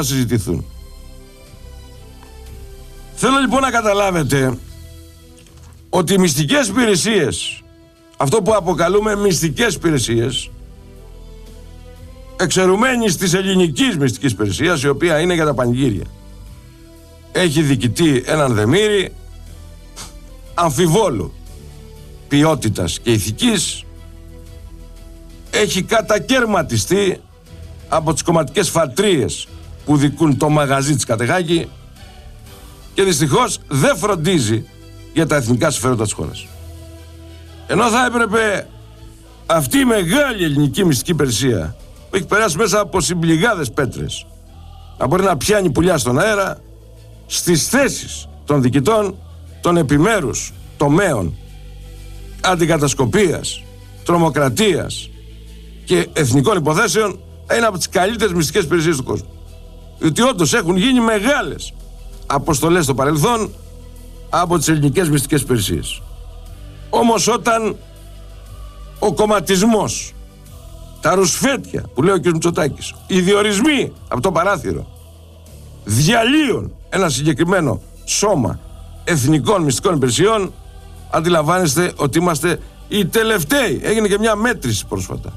συζητηθούν. Θέλω λοιπόν να καταλάβετε ότι οι μυστικές υπηρεσίες, αυτό που αποκαλούμε μυστικές υπηρεσίες, εξαιρουμένης της ελληνικής μυστικής υπηρεσίας, η οποία είναι για τα πανηγύρια, έχει διοικητή έναν Δεμήρη αμφιβόλου ποιότητας και ηθικής, έχει κατακαιρματιστεί από τις κομματικές φατρίες που δικούν το μαγαζί της Κατεχάκη και δυστυχώς δεν φροντίζει για τα εθνικά συμφέροντα της χώρας. Ενώ θα έπρεπε αυτή η μεγάλη ελληνική μυστική υπηρεσία που έχει περάσει μέσα από συμπληγάδες πέτρες να μπορεί να πιάνει πουλιά στον αέρα στις θέσεις των διοικητών των επιμέρους τομέων αντικατασκοπίας, τρομοκρατίας και εθνικών υποθέσεων, είναι από τις καλύτερες μυστικές υπηρεσίες του κόσμου. Διότι όντως έχουν γίνει μεγάλες αποστολές στο παρελθόν από τις ελληνικές μυστικές υπηρεσίες. Όμως όταν ο κομματισμός, τα ρουσφέτια που λέει ο κ. Μητσοτάκης, οι διορισμοί από το παράθυρο διαλύουν ένα συγκεκριμένο σώμα εθνικών μυστικών υπηρεσιών, αντιλαμβάνεστε ότι είμαστε οι τελευταίοι. Έγινε και μια μέτρηση πρόσφατα.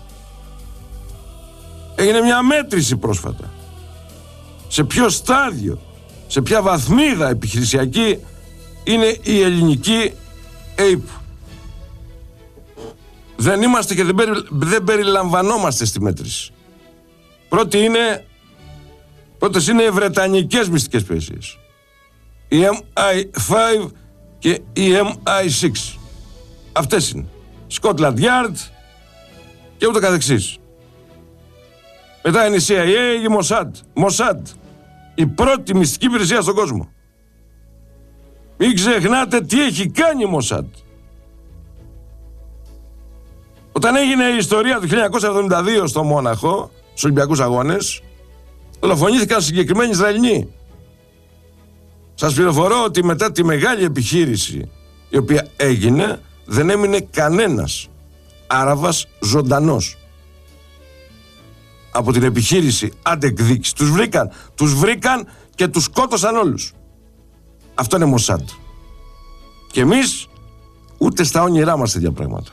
Σε ποιο στάδιο, σε ποια βαθμίδα επιχειρησιακή είναι η ελληνική ΑΕΠ. Δεν είμαστε και δεν περιλαμβανόμαστε στη μέτρηση. Πρώτες είναι οι βρετανικές μυστικές υπηρεσίες, η MI5 και η MI6. Αυτές είναι. Scotland Yard και ούτω καθεξής. Μετά είναι η CIA, η Mossad, η πρώτη μυστική υπηρεσία στον κόσμο. Μην ξεχνάτε τι έχει κάνει η Mossad. Όταν έγινε η ιστορία του 1972 στο Μόναχο, στους Ολυμπιακούς Αγώνες, δολοφονήθηκαν συγκεκριμένοι Ισραηλινοί. Σας πληροφορώ ότι μετά τη μεγάλη επιχείρηση η οποία έγινε, δεν έμεινε κανένας Άραβας ζωντανός. Από την επιχείρηση αντεκδίκηση τους βρήκαν και τους σκότωσαν όλους. Αυτό είναι Mossad. Και εμείς ούτε στα όνειρά μας τέτοια πράγματα.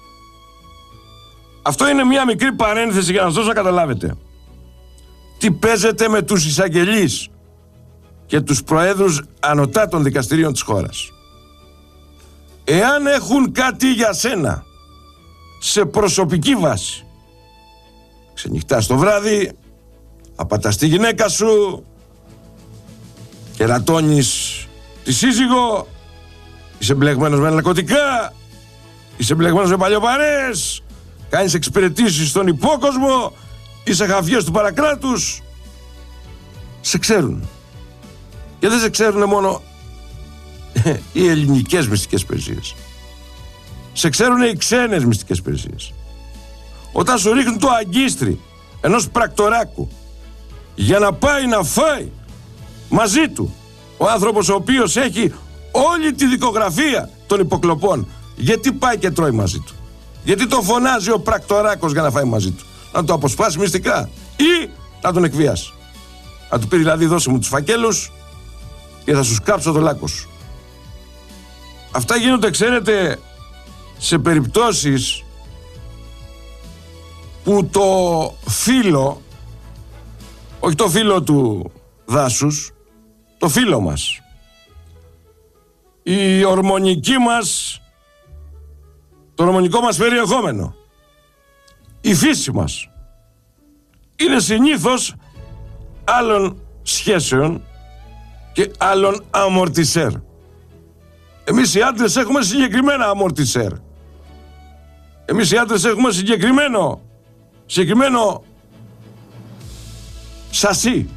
Αυτό είναι μια μικρή παρένθεση για να σας δώσω να καταλάβετε τι παίζεται με τους εισαγγελείς και τους προέδρους ανωτάτων δικαστηρίων της χώρας. Εάν έχουν κάτι για σένα σε προσωπική βάση, ξενυχτάς το βράδυ, απατάς τη γυναίκα σου, κερατώνεις τη σύζυγο, είσαι μπλεγμένος με ναρκωτικά, είσαι μπλεγμένος με παλιοπαρές, κάνεις εξυπηρετήσεις στον υπόκοσμο, είσαι χαφιές του παρακράτους, σε ξέρουν. Και δεν σε ξέρουν μόνο οι ελληνικές μυστικές υπηρεσίες. Σε ξέρουν οι ξένες μυστικές υπηρεσίες. Όταν σου ρίχνουν το αγκίστρι ενός πρακτοράκου για να πάει να φάει μαζί του ο άνθρωπος ο οποίος έχει όλη τη δικογραφία των υποκλοπών, γιατί πάει και τρώει μαζί του? Γιατί τον φωνάζει ο πρακτοράκος για να φάει μαζί του? Να το αποσπάσει μυστικά ή να τον εκβιάσει? Να του πει δηλαδή δώσε μου τους φακέλους και θα σου σκάψω το λάκκο σου. Αυτά γίνονται, ξέρετε, σε περιπτώσεις που το φύλλο, όχι το φύλλο του δάσους, το φύλλο μας, η ορμονική μας, το ορμονικό μας περιεχόμενο, η φύση μας είναι συνήθως άλλων σχέσεων και άλλων αμορτισέρ. Εμείς οι άντρες έχουμε συγκεκριμένα αμορτισέρ. Εμείς οι άντρες έχουμε συγκεκριμένο σασί.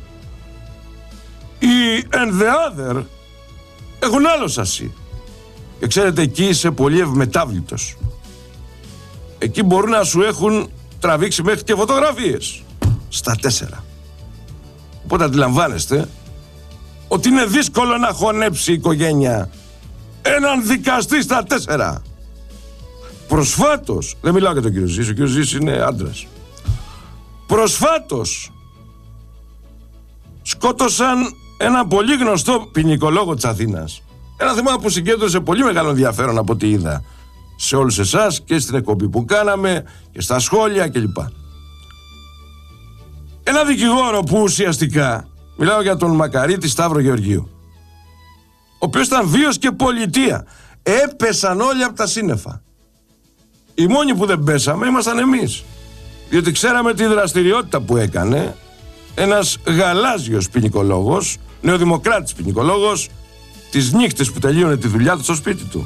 Οι and the other έχουν άλλο σασί. Και ξέρετε, εκεί είσαι πολύ ευμετάβλητος. Εκεί μπορούν να σου έχουν τραβήξει μέχρι και φωτογραφίες στα 4. Οπότε αντιλαμβάνεστε ότι είναι δύσκολο να χωνέψει η οικογένεια έναν δικαστή στα 4. Προσφάτως, δεν μιλάω για τον κύριο Ζήση, ο κύριος Ζήσης είναι άντρας. Προσφάτως, σκότωσαν ένα πολύ γνωστό ποινικολόγο της Αθήνας. Ένα θέμα που συγκέντρωσε πολύ μεγάλο ενδιαφέρον από ό,τι είδα σε όλους εσάς και στην εκπομπή που κάναμε και στα σχόλια κλπ. Ένα δικηγόρο που ουσιαστικά, μιλάω για τον Μακαρίτη Σταύρο Γεωργίου, ο οποίος ήταν βίος και πολιτεία. Έπεσαν όλοι από τα σύννεφα. Οι μόνοι που δεν πέσαμε ήμασταν εμείς. Διότι ξέραμε τη δραστηριότητα που έκανε ένας γαλάζιος ποινικολόγος, νεοδημοκράτης ποινικολόγος, τις νύχτες που τελείωνε τη δουλειά του στο σπίτι του.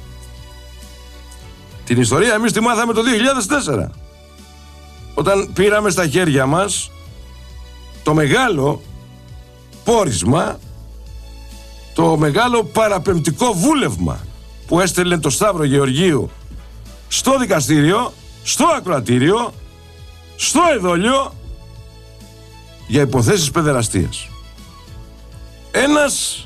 Την ιστορία εμείς τη μάθαμε το 2004. Όταν πήραμε στα χέρια μας το μεγάλο πόρισμα, το μεγάλο παραπεμπτικό βούλευμα που έστελνε το Σταύρο Γεωργίου στο δικαστήριο, στο ακροατήριο, στο εδόλιο για υποθέσεις παιδεραστίας. Ένας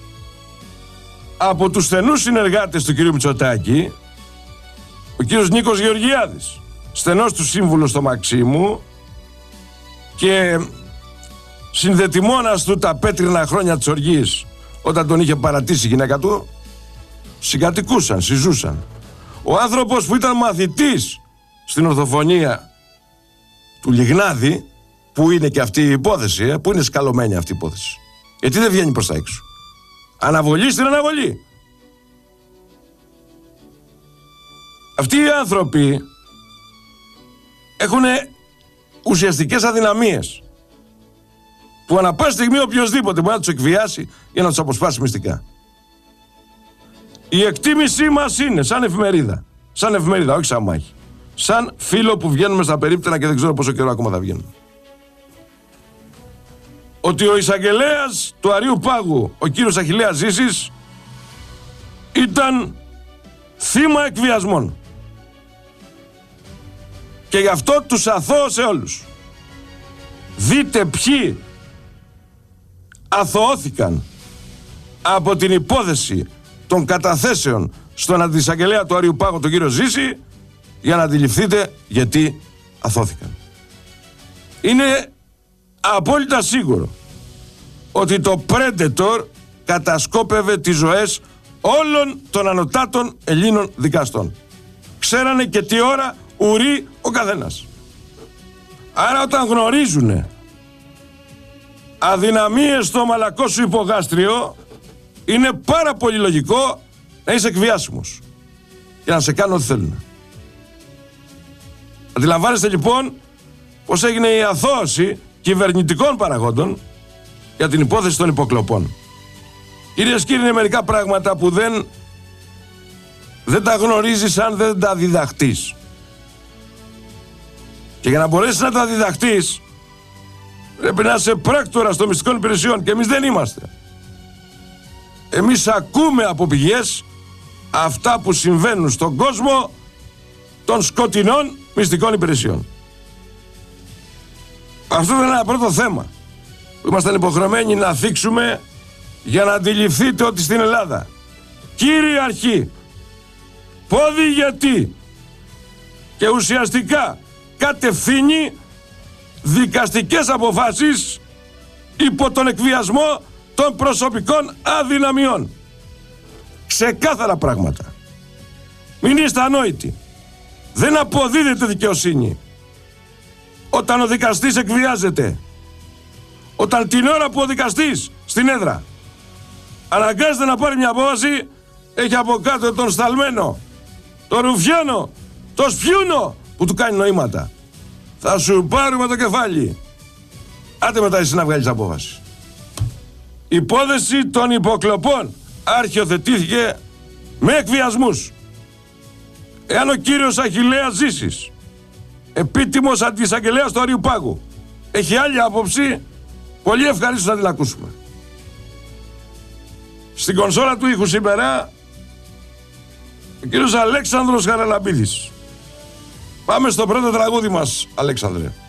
από τους στενούς συνεργάτες του κ. Μητσοτάκη, ο κ. Νίκος Γεωργιάδης, στενός του σύμβουλος στο Μαξίμου και συνδετημόνας του τα πέτρινα χρόνια της οργής, όταν τον είχε παρατήσει η γυναίκα του, συγκατοικούσαν, συζούσαν. Ο άνθρωπος που ήταν μαθητής στην ορθοφωνία του Λιγνάδη, που είναι και αυτή η υπόθεση, που είναι σκαλωμένη αυτή η υπόθεση. Γιατί δεν βγαίνει προς τα έξω. Αναβολή στην αναβολή. Αυτοί οι άνθρωποι έχουν ουσιαστικές αδυναμίες που ανά πάση στιγμή οποιοσδήποτε μπορεί να τους εκβιάσει για να τους αποσπάσει μυστικά. Η εκτίμησή μας είναι σαν εφημερίδα. Σαν εφημερίδα, όχι σαν μάχη. Σαν φίλο που βγαίνουμε στα περίπτερα και δεν ξέρω πόσο καιρό ακόμα θα βγαίνουμε. Ότι ο εισαγγελέας του Αρείου Πάγου, ο κύριος Αχιλλέας Ζήσης, ήταν θύμα εκβιασμών. Και γι' αυτό τους αθώω σε όλους. Δείτε ποιοι αθωώθηκαν από την υπόθεση των καταθέσεων στον αντισαγγελέα του Αρείου Πάγου, τον κύριο Ζήση, για να αντιληφθείτε γιατί αθώθηκαν. Είναι απόλυτα σίγουρο ότι το Predator κατασκόπευε τις ζωές όλων των ανωτάτων Ελλήνων δικαστών. Ξέρανε και τι ώρα ουρεί ο καθένας. Άρα όταν γνωρίζουνε αδυναμίες στο μαλακό σου υπογάστριο, είναι πάρα πολύ λογικό να είσαι εκβιάσιμος και να σε κάνουν ό,τι θέλουν. Αντιλαμβάνεστε λοιπόν πως έγινε η αθώωση κυβερνητικών παραγόντων για την υπόθεση των υποκλοπών. Κυρίες και κύριοι, είναι μερικά πράγματα που δεν τα γνωρίζεις αν δεν τα διδαχτείς. Και για να μπορέσεις να τα διδαχτείς πρέπει να είσαι πράκτορας των μυστικών υπηρεσιών και εμείς δεν είμαστε. Εμείς ακούμε από πηγές αυτά που συμβαίνουν στον κόσμο των σκοτεινών μυστικών υπηρεσιών. Αυτό είναι ένα πρώτο θέμα που ήμασταν υποχρεωμένοι να θίξουμε για να αντιληφθείτε ότι στην Ελλάδα κυριαρχεί πόδι γιατί και ουσιαστικά κατευθύνει δικαστικές αποφάσεις υπό τον εκβιασμό των προσωπικών αδυναμιών. Ξεκάθαρα πράγματα. Μην είστε ανόητοι. Δεν αποδίδεται δικαιοσύνη όταν ο δικαστής εκβιάζεται. Όταν την ώρα που ο δικαστής στην έδρα αναγκάζεται να πάρει μια απόφαση, έχει από κάτω τον σταλμένο, τον ρουφιάνο, τον σπιούνο που του κάνει νοήματα. Θα σου πάρουμε το κεφάλι. Άντε μετά εσύ να βγάλεις απόφαση. Η υπόθεση των υποκλοπών αρχιοθετήθηκε με εκβιασμούς. Εάν ο κύριος Αχιλλέας Ζήσης, επίτιμος αντισαγγελέας του Αρείου Πάγου, έχει άλλη άποψη, πολύ ευχαρίστως να την ακούσουμε. Στην κονσόλα του ήχου σήμερα ο κύριος Αλέξανδρος Χαραλαμπίδης. Πάμε στο πρώτο τραγούδι μας, Αλέξανδρε.